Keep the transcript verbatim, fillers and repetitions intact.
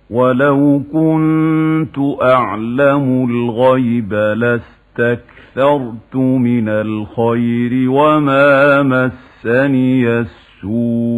ولو كنت أعلم الغيب لاستكثرت من الخير وما مسني السوء